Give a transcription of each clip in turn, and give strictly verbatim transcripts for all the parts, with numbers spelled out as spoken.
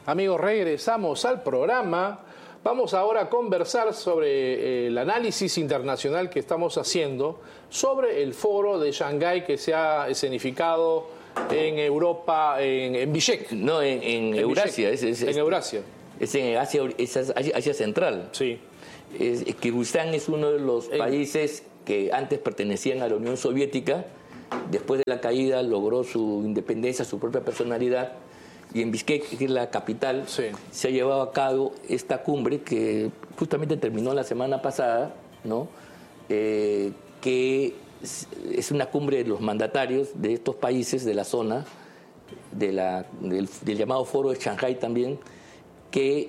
Amigos, regresamos al programa. Vamos ahora a conversar sobre el análisis internacional que estamos haciendo sobre el foro de Shanghái que se ha escenificado en Europa, en, en Bishkek. No, en, en, en Eurasia. Es, es, en es, Eurasia. Es en Asia, es Asia, Asia Central. Sí. Es, Kirguistán es uno de los en... países que antes pertenecían a la Unión Soviética. Después de la caída logró su independencia, su propia personalidad. Y en Bishkek, que es la capital, sí. se ha llevado a cabo esta cumbre que justamente terminó la semana pasada, ¿no? Eh, que es una cumbre de los mandatarios de estos países de la zona, de la, del, del llamado Foro de Shanghái también, que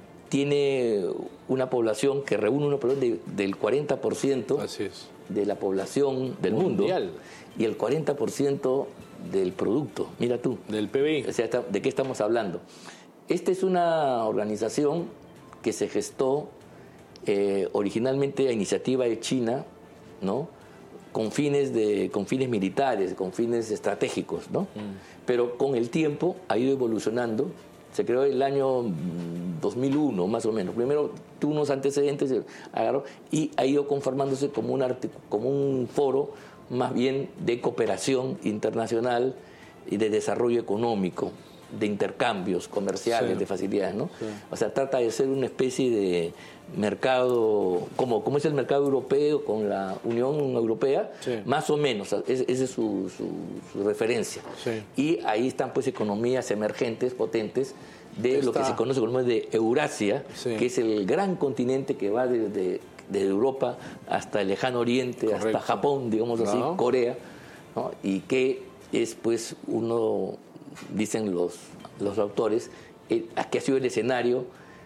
tiene una población que reúne una población de, del cuarenta por ciento Así es. de la población del mundial. mundo y el cuarenta por ciento del producto, mira tú. Del P B I. O sea, ¿de qué estamos hablando? Esta es una organización que se gestó eh, originalmente a iniciativa de China, ¿no? Con fines, de, con fines militares, con fines estratégicos, ¿no? Mm. Pero con el tiempo ha ido evolucionando. Se creó el año dos mil uno, más o menos. Primero tuvo unos antecedentes, agarró, y ha ido conformándose como un, como un foro más bien de cooperación internacional y de desarrollo económico, de intercambios comerciales, sí. de facilidades, ¿no? Sí. O sea, trata de ser una especie de mercado, como, como es el mercado europeo con la Unión Europea, sí. más o menos, esa es su, su, su referencia. Sí. Y ahí están pues economías emergentes, potentes, de Está. lo que se conoce como de Eurasia, sí. que es el gran continente que va desde de Europa hasta el lejano oriente, Correcto. hasta Japón, digamos así, no. Corea, ¿no? Y que es pues uno, dicen los, los autores, eh, que ha sido el escenario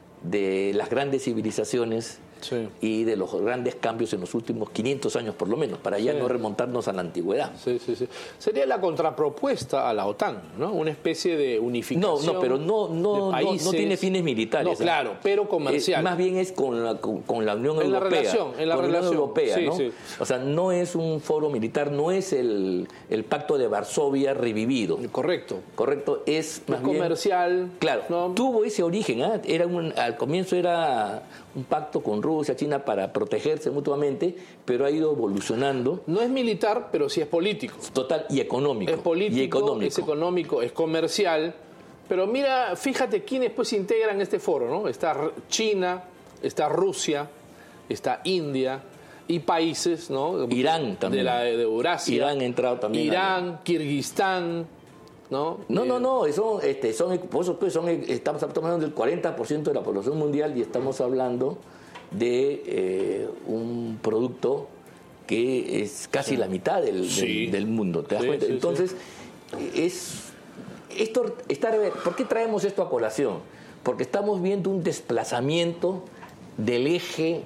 de las grandes civilizaciones sí. y de los grandes cambios en los últimos quinientos años por lo menos, para ya sí. no remontarnos a la antigüedad. Sí, sí, sí. Sería la contrapropuesta a la OTAN, ¿no? Una especie de unificación. No, no, pero no, no, no, no tiene fines militares. No, claro, pero comercial. Es, más bien es con la, con, con la Unión en Europea. La relación, en la con relación. la Unión Europea, sí, ¿no? Sí. O sea, no es un foro militar, no es el, el Pacto de Varsovia revivido. Correcto. Correcto, es más es bien, comercial. Claro, ¿no? Tuvo ese origen, ¿eh? Era un, al comienzo era un pacto con Rusia, China, para protegerse mutuamente, pero ha ido evolucionando. No es militar, pero sí es político. Total, y económico. Es político, y económico. es económico, es comercial. Pero mira, fíjate quiénes pues integran este foro, ¿no? Está China, está Rusia, está India y países, ¿no? Irán también. De la de Eurasia. Irán ha entrado también. Irán, ahí. Kirguistán, ¿no? No, eh, no, no, son, este, son, por eso, pues, son, estamos hablando del cuarenta por ciento de la población mundial y estamos hablando de eh, un producto que es casi sí. la mitad del, sí. del, del mundo, ¿te das sí, cuenta? Sí, Entonces, sí. es esto está, ¿por qué traemos esto a colación? Porque estamos viendo un desplazamiento del eje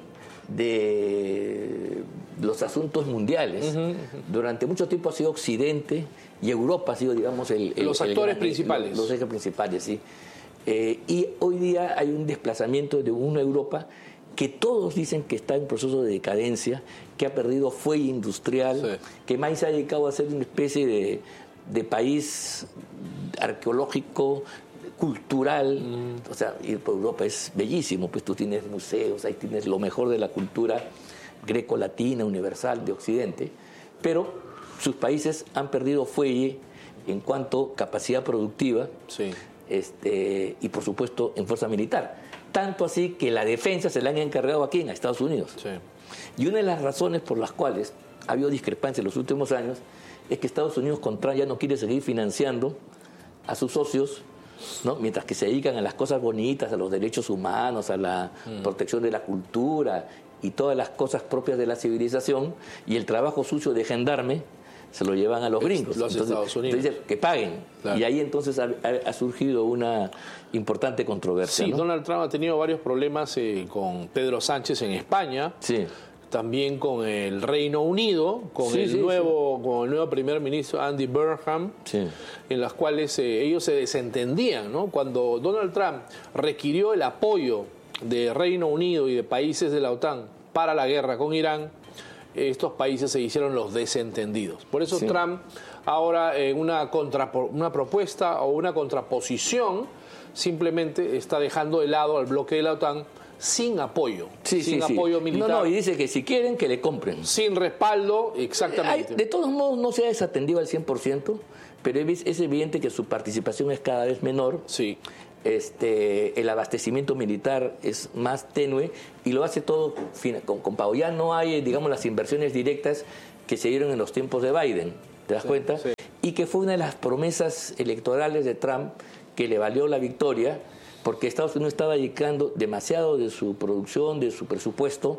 de los asuntos mundiales. Uh-huh, uh-huh. Durante mucho tiempo ha sido Occidente y Europa ha sido, digamos, el, el los actores el, principales. Los, los ejes principales, sí. Eh, y hoy día hay un desplazamiento de una Europa que todos dicen que está en proceso de decadencia, que ha perdido fuelle industrial, sí. que más se ha dedicado a ser una especie de, de país arqueológico, cultural. Mm. O sea, ir por Europa es bellísimo, pues tú tienes museos, ahí tienes lo mejor de la cultura greco-latina, universal, de Occidente, pero sus países han perdido fuelle en cuanto a capacidad productiva sí. este, y, por supuesto, en fuerza militar. Tanto así que la defensa se la han encargado aquí en Estados Unidos. Sí. Y una de las razones por las cuales ha habido discrepancia en los últimos años es que Estados Unidos con Trump ya no quiere seguir financiando a sus socios, ¿no? Mientras que se dedican a las cosas bonitas, a los derechos humanos, a la mm. protección de la cultura y todas las cosas propias de la civilización, y el trabajo sucio de gendarme se lo llevan a los gringos. Los entonces, Estados Unidos. Entonces, que paguen. Claro. Y ahí entonces ha, ha surgido una importante controversia. Sí, ¿no? Donald Trump ha tenido varios problemas eh, con Pedro Sánchez en España. Sí. También con el Reino Unido, con, sí, el, sí, nuevo, sí. con el nuevo primer ministro Andy Burnham, sí. en las cuales eh, ellos se desentendían, ¿no? Cuando Donald Trump requirió el apoyo de Reino Unido y de países de la OTAN para la guerra con Irán, estos países se hicieron los desentendidos. Por eso sí. Trump ahora en una, contra, una propuesta o una contraposición, simplemente está dejando de lado al bloque de la OTAN sin apoyo, sí, sin sí, apoyo sí. militar. No, no, y dice que si quieren, que le compren. Sin respaldo, exactamente. Hay, de todos modos, no se ha desatendido al cien por ciento, pero es evidente que su participación es cada vez menor. Sí. Este, el abastecimiento militar es más tenue y lo hace todo con, con pago. Ya no hay, digamos, las inversiones directas que se dieron en los tiempos de Biden, ¿te das sí, cuenta? Sí. Y que fue una de las promesas electorales de Trump que le valió la victoria, porque Estados Unidos estaba dedicando demasiado de su producción, de su presupuesto,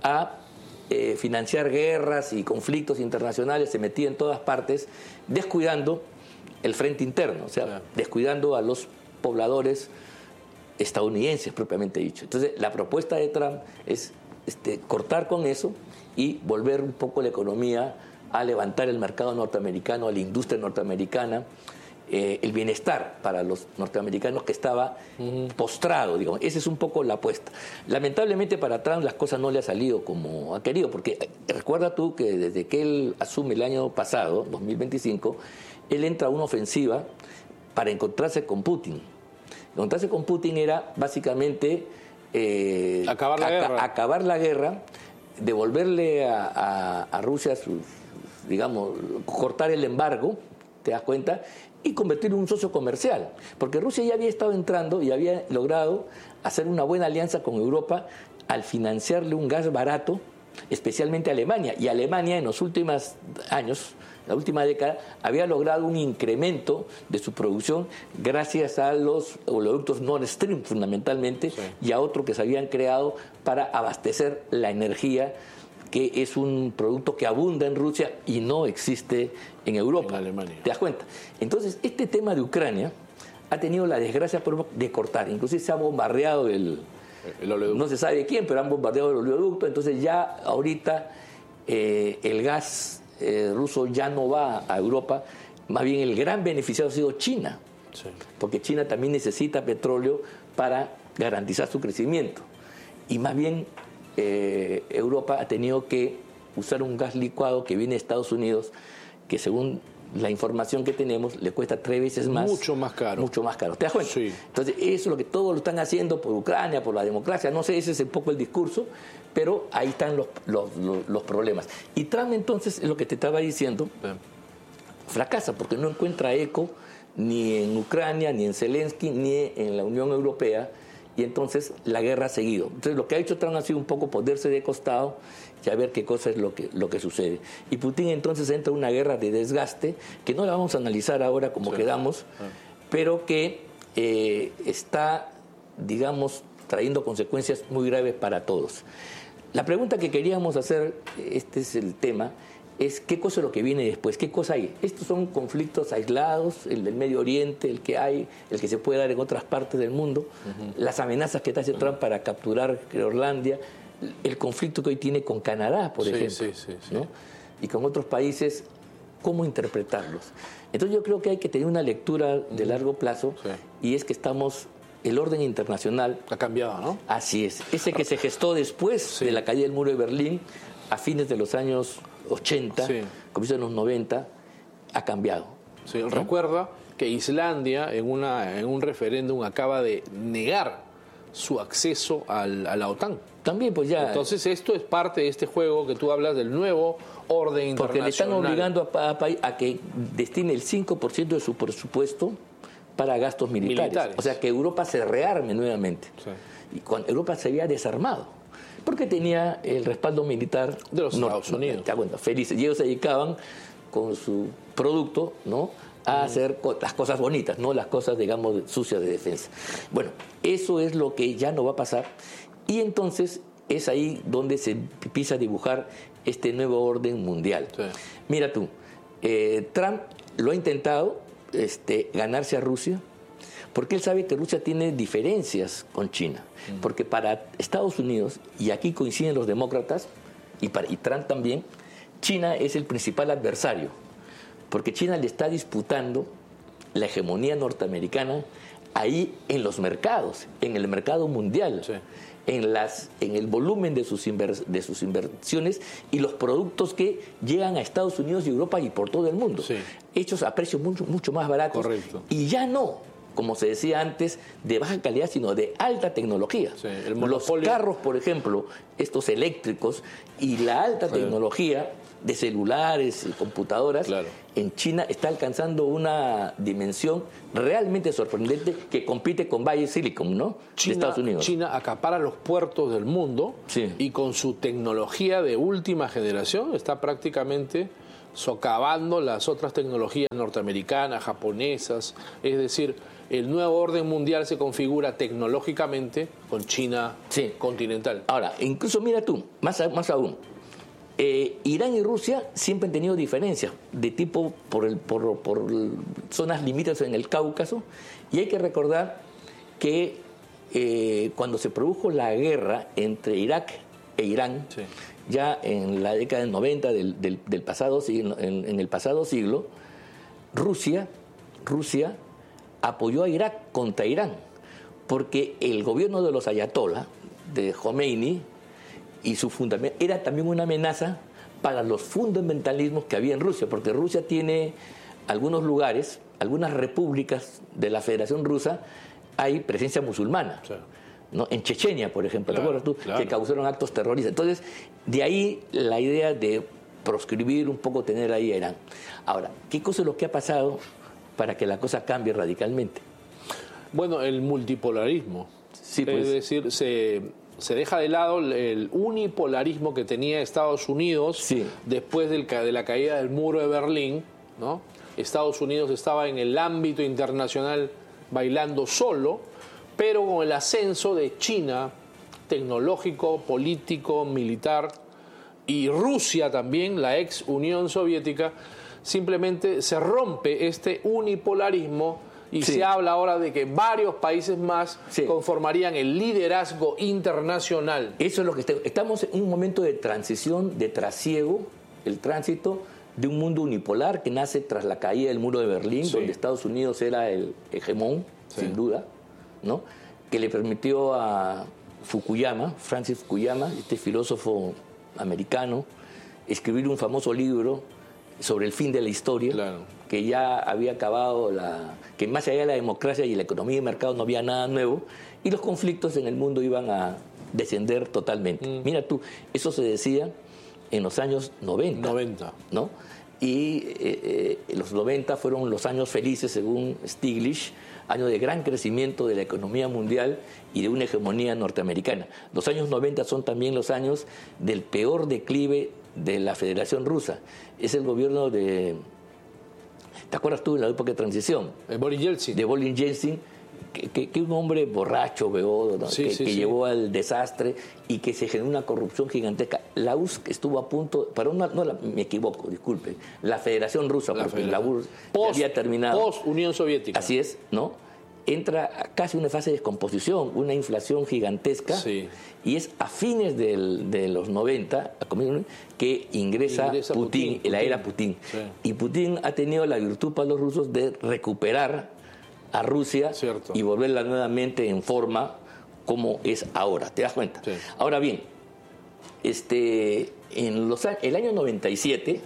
a eh, financiar guerras y conflictos internacionales, se metía en todas partes, descuidando el frente interno, o sea, claro. descuidando a los pobladores estadounidenses propiamente dicho. Entonces, la propuesta de Trump es este, cortar con eso y volver un poco la economía a levantar el mercado norteamericano, a la industria norteamericana, eh, el bienestar para los norteamericanos que estaba uh-huh. postrado, digamos. Esa es un poco la apuesta. Lamentablemente para Trump las cosas no le han salido como ha querido, porque eh, recuerda tú que desde que él asume el año pasado, dos mil veinticinco, él entra a una ofensiva para encontrarse con Putin. Encontrarse con Putin era básicamente eh, acabar, la aca- guerra. acabar la guerra, devolverle a, a, a Rusia sus, digamos, cortar el embargo, ¿te das cuenta? Y convertirlo en un socio comercial. Porque Rusia ya había estado entrando y había logrado hacer una buena alianza con Europa al financiarle un gas barato, especialmente a Alemania. Y Alemania en los últimos años, la última década, había logrado un incremento de su producción gracias a los oleoductos Nord Stream fundamentalmente, sí. y a otros que se habían creado para abastecer la energía, que es un producto que abunda en Rusia y no existe en Europa. En Alemania. ¿Te das cuenta? Entonces, este tema de Ucrania ha tenido la desgracia de cortar. Inclusive se ha bombardeado el... el oleoducto. No se sabe quién, pero han bombardeado el oleoducto. Entonces ya ahorita eh, el gas eh, ruso ya no va a Europa. Más bien el gran beneficiado ha sido China. Sí. Porque China también necesita petróleo para garantizar su crecimiento. Y más bien... Eh, Europa ha tenido que usar un gas licuado que viene de Estados Unidos, que según la información que tenemos le cuesta tres veces más. Mucho más caro. Mucho más caro. ¿Te das cuenta? Sí. Entonces, eso es lo que todos lo están haciendo por Ucrania, por la democracia. No sé, ese es un poco el discurso, pero ahí están los, los, los, los problemas. Y Trump, entonces, es lo que te estaba diciendo, Bien. fracasa porque no encuentra eco ni en Ucrania, ni en Zelensky, ni en la Unión Europea. Y entonces la guerra ha seguido. Entonces lo que ha hecho Trump ha sido un poco ponerse de costado y a ver qué cosa es lo que, lo que sucede. Y Putin entonces entra en una guerra de desgaste, que no la vamos a analizar ahora como sí. quedamos, sí. pero que eh, está, digamos, trayendo consecuencias muy graves para todos. La pregunta que queríamos hacer, este es el tema, es qué cosa es lo que viene después, qué cosa hay. Estos son conflictos aislados, el del Medio Oriente, el que hay, el que se puede dar en otras partes del mundo, uh-huh. las amenazas que está haciendo Trump para capturar Groenlandia, el conflicto que hoy tiene con Canadá, por sí, ejemplo, sí, sí, sí. ¿no? y con otros países, ¿cómo interpretarlos? Entonces yo creo que hay que tener una lectura de largo plazo, sí. y es que estamos... El orden internacional... Ha cambiado, ¿no? Así es. Ese que se gestó después sí. de la caída del muro de Berlín, a fines de los años ochenta, sí. comienzos de los noventa, ha cambiado. Sí, ¿no? Recuerda que Islandia, en, una, en un referéndum, acaba de negar su acceso al, a la OTAN. También, pues ya... Entonces, esto es parte de este juego que tú hablas del nuevo orden internacional. Porque le están obligando a, a, a que destine el cinco por ciento de su presupuesto para gastos militares. militares. O sea, que Europa se rearme nuevamente. Sí. Y cuando Europa se había desarmado. Porque tenía el respaldo militar de los no, Estados Unidos. No, bueno, felices. Y ellos se dedicaban con su producto, ¿no?, a mm. hacer las cosas bonitas, no las cosas, digamos, sucias de defensa. Bueno, eso es lo que ya no va a pasar. Y entonces es ahí donde se empieza a dibujar este nuevo orden mundial. Sí. Mira tú, eh, Trump lo ha intentado, Este, ganarse a Rusia, porque él sabe que Rusia tiene diferencias con China, mm. porque para Estados Unidos, y aquí coinciden los demócratas, y, para, y Trump también, China es el principal adversario, porque China le está disputando la hegemonía norteamericana ahí en los mercados, en el mercado mundial, sí. en, las, en el volumen de sus, invers, de sus inversiones y los productos que llegan a Estados Unidos y Europa y por todo el mundo, sí. hechos a precios mucho, mucho más baratos. Correcto. Y ya no, como se decía antes, de baja calidad, sino de alta tecnología. Sí, el monopolio... Los carros, por ejemplo, estos eléctricos y la alta tecnología de celulares y computadoras, claro. en China está alcanzando una dimensión realmente sorprendente que compite con Valley Silicon, ¿no? China, de Estados Unidos. China acapara los puertos del mundo, sí. y con su tecnología de última generación está prácticamente socavando las otras tecnologías norteamericanas, japonesas. Es decir, el nuevo orden mundial se configura tecnológicamente con China sí. continental. Ahora, incluso mira tú, más, más aún, Eh, Irán y Rusia siempre han tenido diferencias de tipo por, el, por, por zonas limítrofes en el Cáucaso, y hay que recordar que eh, cuando se produjo la guerra entre Irak e Irán, sí. ya en la década del noventa del, del, del pasado siglo, en, en el pasado siglo, Rusia, Rusia apoyó a Irak contra Irán, porque el gobierno de los ayatolá, de Khomeini, y su fundamento era también una amenaza para los fundamentalismos que había en Rusia, porque Rusia tiene algunos lugares, algunas repúblicas de la Federación Rusa, hay presencia musulmana. Sí. ¿No? En Chechenia, por ejemplo, claro, ¿te acuerdas tú? Claro. Que causaron actos terroristas. Entonces, de ahí la idea de proscribir un poco, tener ahí a Irán. Ahora, ¿qué cosa es lo que ha pasado para que la cosa cambie radicalmente? Bueno, el multipolarismo. Sí, pues. Es decir, se... se deja de lado el unipolarismo que tenía Estados Unidos sí. después del, de la caída del muro de Berlín, ¿no? Estados Unidos estaba en el ámbito internacional bailando solo, pero con el ascenso de China, tecnológico, político, militar, y Rusia también, la ex Unión Soviética, simplemente se rompe este unipolarismo. Y sí. se habla ahora de que varios países más sí. conformarían el liderazgo internacional. Eso es lo que está, estamos en un momento de transición, de trasiego, el tránsito de un mundo unipolar que nace tras la caída del muro de Berlín, sí. donde Estados Unidos era el hegemón, sí. sin duda, ¿no? Que le permitió a Fukuyama, Francis Fukuyama, este filósofo americano, escribir un famoso libro sobre el fin de la historia, claro. que ya había acabado, la que más allá de la democracia y la economía de mercado no había nada nuevo, y los conflictos en el mundo iban a descender totalmente. Mm. Mira tú, eso se decía en los años noventa. noventa. ¿No? Y eh, eh, los noventa fueron los años felices, según Stiglitz, años de gran crecimiento de la economía mundial y de una hegemonía norteamericana. Los años noventa son también los años del peor declive de la Federación Rusa. Es el gobierno de... ¿Te acuerdas tú en la época de transición? De Boris Yeltsin. De Boris Yeltsin, que, que, que un hombre borracho, beodo, ¿no? sí, que, sí, que sí. llevó al desastre y que se generó una corrupción gigantesca. La U R S S estuvo a punto, para una, no la, me equivoco, disculpe, la Federación Rusa, la porque Federación. la U R S S post, había terminado. Post Unión Soviética. Así es, ¿no? Entra casi una fase de descomposición, una inflación gigantesca, sí. y es a fines del, de los noventa que ingresa, ingresa Putin, Putin, la era Putin. Sí. Y Putin ha tenido la virtud para los rusos de recuperar a Rusia Cierto. y volverla nuevamente en forma como es ahora. ¿Te das cuenta? Sí. Ahora bien, este, en los, el año noventa y siete,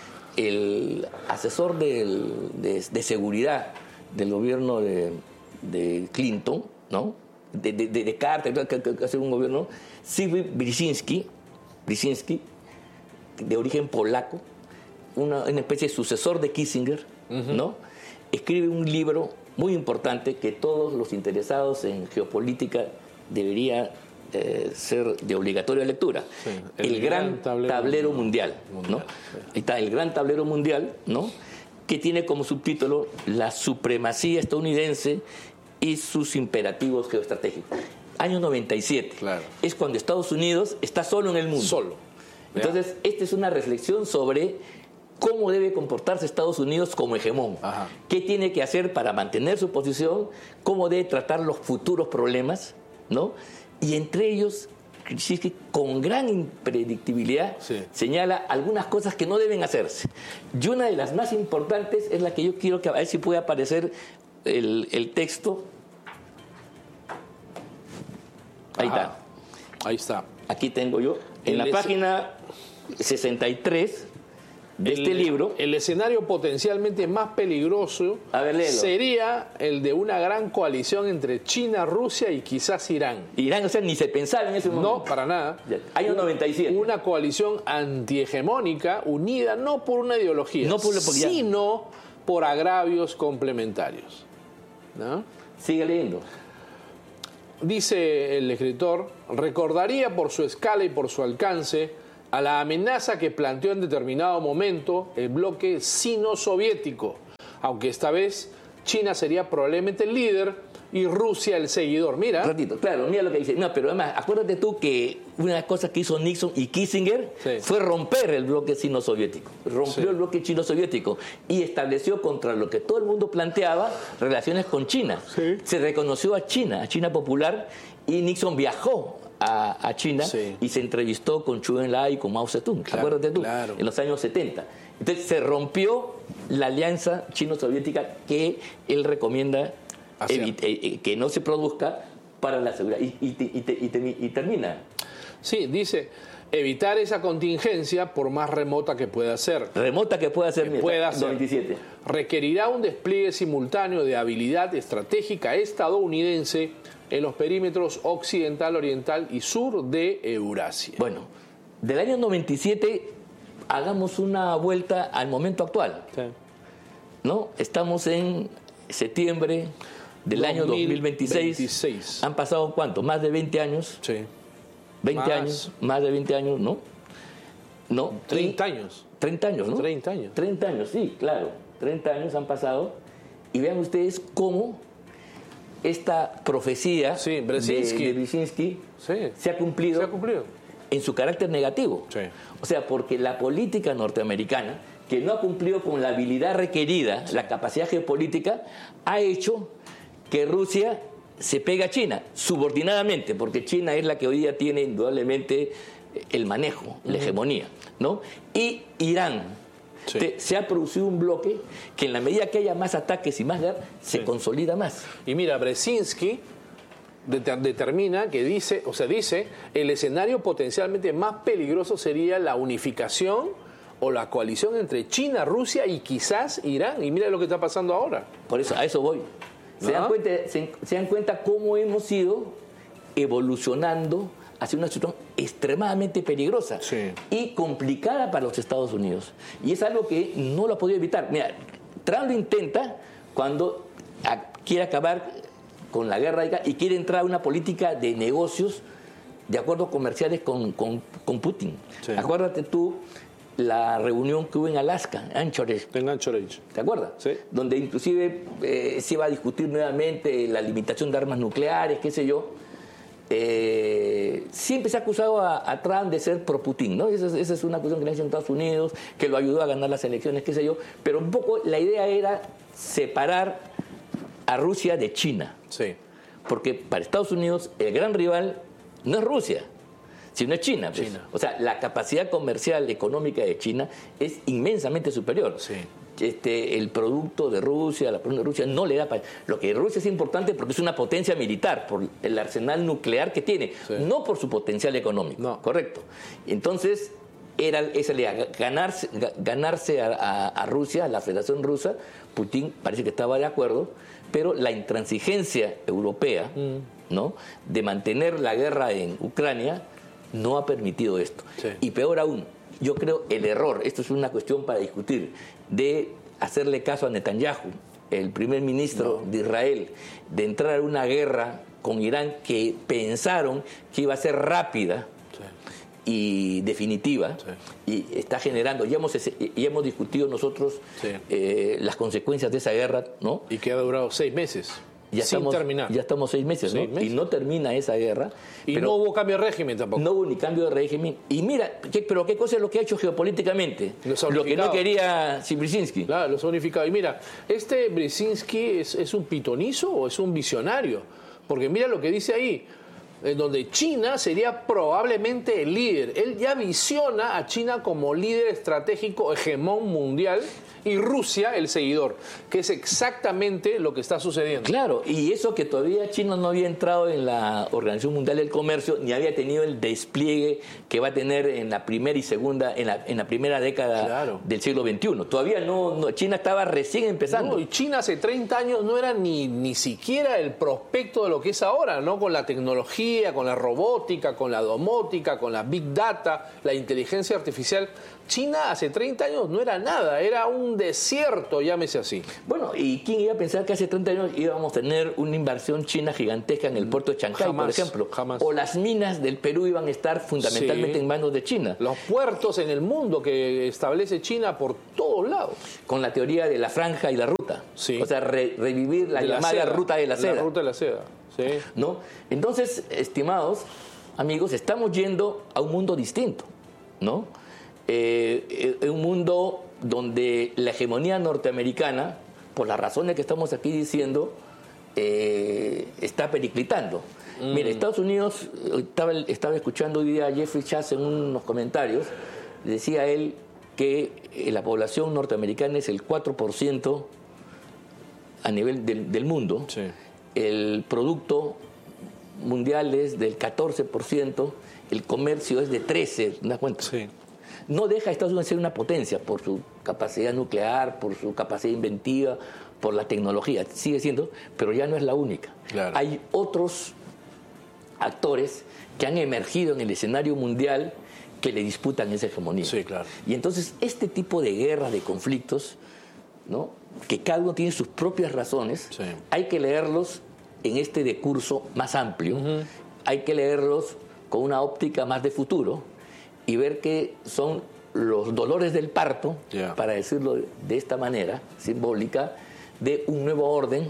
el asesor del, de, de seguridad del gobierno de... de Clinton, ¿no? De, de, de Carter, que, que, que hacer un gobierno, Siergiej Brzezinski, Brzezinski, de origen polaco, una, una especie de sucesor de Kissinger, uh-huh. ¿no? Escribe un libro muy importante que todos los interesados en geopolítica debería eh, ser de obligatoria lectura. Sí, el, el gran, gran tablero, tablero mundial, mundial, ¿no? Sí. Ahí está, el gran tablero mundial, ¿no? Que tiene como subtítulo La supremacía estadounidense y sus imperativos geoestratégicos. Año noventa y siete. Claro. Es cuando Estados Unidos está solo en el mundo. Solo. Entonces, esta es una reflexión sobre cómo debe comportarse Estados Unidos como hegemón. Ajá. ¿Qué tiene que hacer para mantener su posición? ¿Cómo debe tratar los futuros problemas? ¿No? Y entre ellos, con gran impredictibilidad, sí. señala algunas cosas que no deben hacerse. Y una de las más importantes es la que yo quiero que a ver si puede aparecer el, el texto Ahí Ajá. está. Ahí está. Aquí tengo yo, en El la es- página sesenta y tres de El- este libro. El escenario potencialmente más peligroso A ver, léelo. sería el de una gran coalición entre China, Rusia y quizás Irán. Irán, o sea, ni se pensaba en ese momento. No, para nada. Ya, año noventa y siete. Una coalición antihegemónica unida no por una ideología, No por la- porque ya- sino por agravios complementarios. ¿No? Sigue leyendo. Dice el escritor, recordaría por su escala y por su alcance a la amenaza que planteó en determinado momento el bloque sino-soviético, aunque esta vez China sería probablemente el líder y Rusia el seguidor. Mira, Ratito, claro, mira lo que dice. No, pero además, acuérdate tú que una de las cosas que hizo Nixon y Kissinger Sí. fue romper el bloque sino-soviético. Rompió Sí. el bloque chino-soviético y estableció contra lo que todo el mundo planteaba relaciones con China. Sí. Se reconoció a China, a China popular, y Nixon viajó a, a China Sí. y se entrevistó con Zhou Enlai y con Mao Zedong. Claro, Acuérdate tú, claro. en los años setenta. Entonces se rompió la alianza chino-soviética que él recomienda Así evi- eh, eh, que no se produzca para la seguridad. Y, y, y, y, y- y termina. sí, dice, evitar esa contingencia por más remota que pueda ser. Remota que pueda ser. mira, pueda ser. noventa y siete. Requerirá un despliegue simultáneo de habilidad estratégica estadounidense en los perímetros occidental, oriental y sur de Eurasia. Bueno, del año noventa y siete hagamos una vuelta al momento actual. Sí. ¿No? Estamos en septiembre del año dos mil veintiséis. veintiséis. Han pasado ¿cuánto? Más de veinte años. Sí. veinte Más. años. Más de veinte años, ¿no? No. treinta Y- años. treinta años, ¿no? treinta años. treinta años, sí, claro. treinta años han pasado. Y vean ustedes cómo esta profecía Sí, de, Brzezinski. de Brzezinski Sí. se ha cumplido Se ha cumplido. en su carácter negativo. Sí. O sea, porque la política norteamericana, que no ha cumplido con la habilidad requerida, la capacidad geopolítica, ha hecho que Rusia se pegue a China, subordinadamente, porque China es la que hoy día tiene indudablemente el manejo, la hegemonía, ¿no? Y Irán. Sí. Te- se ha producido un bloque que en la medida que haya más ataques y más guerra, se Sí. consolida más. Y mira, Brzezinski det- determina que dice, o sea, dice, el escenario potencialmente más peligroso sería la unificación o la coalición entre China, Rusia y quizás Irán. Y mira lo que está pasando ahora. Por eso, a eso voy. ¿Se, ¿No? dan cuenta, se, se dan cuenta cómo hemos ido evolucionando hacia una situación extremadamente peligrosa Sí. y complicada para los Estados Unidos? Y es algo que no lo ha podido evitar. Mira, Trump lo intenta cuando a- quiere acabar con la guerra y quiere entrar a una política de negocios de acuerdos comerciales con, con, con Putin. Sí. Acuérdate tú la reunión que hubo en Alaska, Anchorage. Tengan Anchorage. ¿Te acuerdas? Sí. Donde inclusive eh, se iba a discutir nuevamente la limitación de armas nucleares, qué sé yo. Eh, siempre se ha acusado a, a Trump de ser pro-Putin, ¿no? Esa es, esa es una acusación que le han hecho en Estados Unidos, que lo ayudó a ganar las elecciones, qué sé yo. Pero un poco la idea era separar a Rusia de China. Sí. Porque para Estados Unidos el gran rival no es Rusia, sino es China. Pues. China. O sea, la capacidad comercial económica de China es inmensamente superior. Sí. Este, el producto de Rusia, la producción de Rusia no le da para... Lo que Rusia es importante porque es una potencia militar, por el arsenal nuclear que tiene, Sí. no por su potencial económico. No. Correcto. Entonces, era esa idea, ganarse, ga- ganarse a, a- a Rusia, a la Federación Rusa. Putin parece que estaba de acuerdo, pero la intransigencia europea, ¿no?, de mantener la guerra en Ucrania no ha permitido esto. Sí. Y peor aún, yo creo el error, esto es una cuestión para discutir, de hacerle caso a Netanyahu, el primer ministro de Israel, de entrar a una guerra con Irán que pensaron que iba a ser rápida y definitiva, y está generando, ya hemos, ya hemos discutido nosotros Sí. eh, las consecuencias de esa guerra, ¿no? Y que ha durado seis meses. Ya sin estamos, terminar. Ya estamos seis meses, ¿no? Seis meses. Y no termina esa guerra. Y pero no hubo cambio de régimen tampoco. no hubo ni cambio de régimen. Y mira, ¿qué, pero ¿qué cosa es lo que ha hecho geopolíticamente? Los ha Lo que no unificado. quería Brzezinski. Claro, los ha unificado. Y mira, ¿este Brzezinski es, es un pitonizo o es un visionario? Porque mira lo que dice ahí. en donde China sería probablemente el líder. Él ya visiona a China como líder estratégico hegemón mundial y Rusia el seguidor, que es exactamente lo que está sucediendo. Claro, y eso que todavía China no había entrado en la Organización Mundial del Comercio, ni había tenido el despliegue que va a tener en la primera y segunda, en la, en la primera década claro. del siglo veintiuno. Todavía no, no, China estaba recién empezando. No, y China hace treinta años no era ni, ni siquiera el prospecto de lo que es ahora, ¿no? Con la tecnología, con la robótica, con la domótica, con la big data, la inteligencia artificial. China hace treinta años no era nada, era un desierto, llámese así. Bueno, ¿y quién iba a pensar que hace treinta años íbamos a tener una inversión china gigantesca en el puerto de Chancay, jamás, por ejemplo? Jamás. O las minas del Perú iban a estar fundamentalmente sí. en manos de China. Los puertos en el mundo que establece China por todos lados. Con la teoría de la franja y la ruta. Sí. O sea, re revivir la de llamada la ruta de la seda. La ruta de la seda, sí. ¿No? Entonces, estimados amigos, estamos yendo a un mundo distinto, ¿no? Eh, un mundo donde la hegemonía norteamericana, por las razones que estamos aquí diciendo, eh, está periclitando. Mm. Mire, Estados Unidos, estaba, estaba escuchando hoy día a Jeffrey Chase en unos comentarios, decía él que la población norteamericana es el cuatro por ciento a nivel del, del mundo, sí. El producto mundial es del catorce por ciento, el comercio es de trece por ciento, ¿te das cuenta? Sí. No deja a Estados Unidos ser una potencia por su capacidad nuclear, por su capacidad inventiva, por la tecnología. Sigue siendo, pero ya no es la única. Claro. Hay otros actores que han emergido en el escenario mundial que le disputan esa hegemonía. Sí, claro. Y entonces este tipo de guerras, de conflictos, ¿no? Que cada uno tiene sus propias razones, sí. Hay que leerlos en este decurso más amplio, uh-huh. Hay que leerlos con una óptica más de futuro, y ver que son los dolores del parto, yeah. para decirlo de esta manera simbólica, de un nuevo orden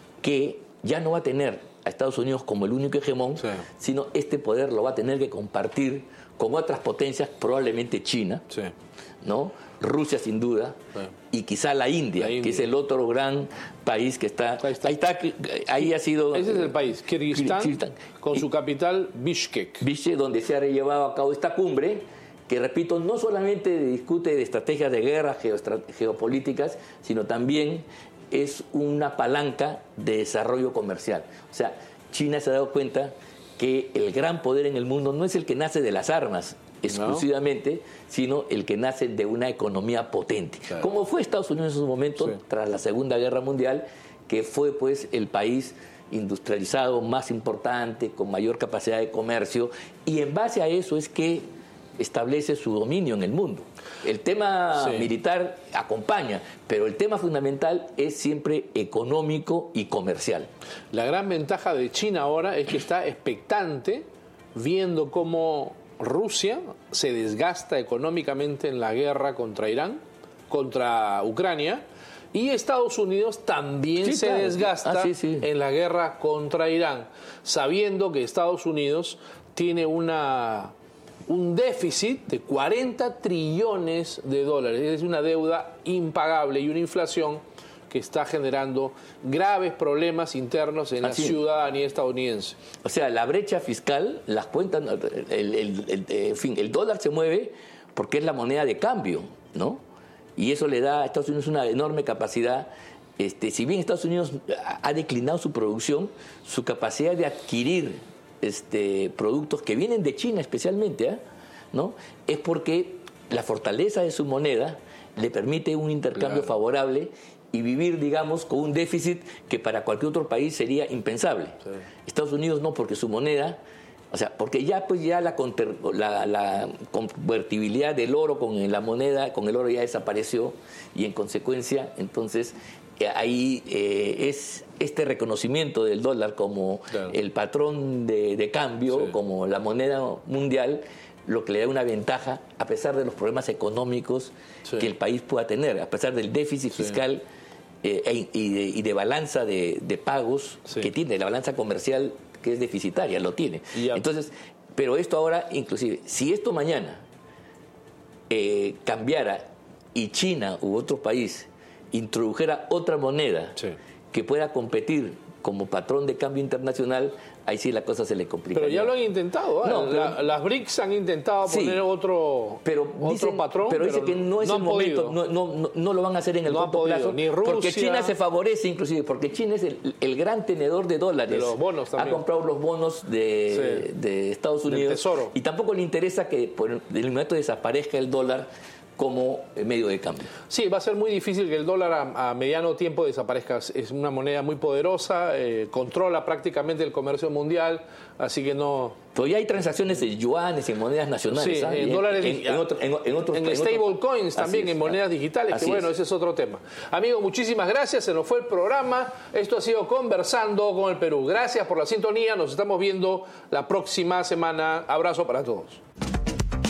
que ya no va a tener a Estados Unidos como el único hegemón, sí. Sino este poder lo va a tener que compartir con otras potencias, probablemente China, sí. ¿No? Rusia sin duda, sí. Y quizá la India, la India, que es el otro gran país que está... Ahí está, ahí, está, ahí ha sido... Ese es el país, Kirguistán, Kirguistán. Con y, su capital, Bishkek. Bishkek, donde se ha llevado a cabo esta cumbre, que repito, no solamente discute de estrategias de guerra, geopolíticas, sino también es una palanca de desarrollo comercial. O sea, China se ha dado cuenta que el gran poder en el mundo no es el que nace de las armas exclusivamente, no. Sino el que nace de una economía potente. Claro. Como fue Estados Unidos en su momento, sí. Tras la Segunda Guerra Mundial, que fue pues el país industrializado más importante, con mayor capacidad de comercio, y en base a eso es que establece su dominio en el mundo. El tema sí. militar acompaña, pero el tema fundamental es siempre económico y comercial. La gran ventaja de China ahora es que está expectante, viendo cómo Rusia se desgasta económicamente en la guerra contra Irán, contra Ucrania, y Estados Unidos también sí, se claro. desgasta ah, sí, sí. en la guerra contra Irán, sabiendo que Estados Unidos tiene una... un déficit de cuarenta trillones de dólares, es una deuda impagable y una inflación que está generando graves problemas internos en Así. la ciudadanía estadounidense. O sea, la brecha fiscal, las cuentas, el, el, el, en fin, el dólar se mueve porque es la moneda de cambio, ¿no? Y eso le da a Estados Unidos una enorme capacidad. Este, si bien Estados Unidos ha declinado su producción, su capacidad de adquirir Este, productos que vienen de China especialmente, ¿eh? ¿No? Es porque la fortaleza de su moneda le permite un intercambio claro. favorable y vivir, digamos, con un déficit que para cualquier otro país sería impensable. Sí. Estados Unidos no, porque su moneda, o sea, porque ya pues ya la, la, la convertibilidad del oro con la moneda, con el oro ya desapareció, y en consecuencia, entonces ahí eh, es este reconocimiento del dólar como claro. el patrón de, de cambio, sí. como la moneda mundial, lo que le da una ventaja a pesar de los problemas económicos sí. que el país pueda tener, a pesar del déficit sí. fiscal eh, y, de, y de balanza de, de pagos sí. que tiene, la balanza comercial que es deficitaria, lo tiene. Ya. Entonces, pero esto ahora, inclusive, si esto mañana eh, cambiara y China u otro país introdujera otra moneda sí. que pueda competir como patrón de cambio internacional, ahí sí la cosa se le complica. Pero ya lo han intentado, ¿eh? No, pero, la, las B R I C S han intentado sí, poner otro, pero otro dicen, patrón, pero dice pero que no es no el momento, no, no, no, no lo van a hacer en el no corto podido, plazo, ni Rusia, porque China se favorece inclusive, porque China es el, el gran tenedor de dólares. De los bonos también. Ha comprado los bonos de, sí, de Estados Unidos. del Tesoro. Y tampoco le interesa que por el momento desaparezca el dólar como medio de cambio. Sí, va a ser muy difícil que el dólar a, a mediano tiempo desaparezca. Es una moneda muy poderosa, eh, controla prácticamente el comercio mundial, así que no... Pero ya hay transacciones en yuanes, en monedas nacionales. Sí, ¿sabes? en dólares, en, en, otro, en, en, otros, en en stable otros, coins también, es, en monedas digitales, así que bueno, es. ese es otro tema. Amigos, muchísimas gracias, se nos fue el programa. Esto ha sido Conversando con el Perú. Gracias por la sintonía, nos estamos viendo la próxima semana. Abrazo para todos.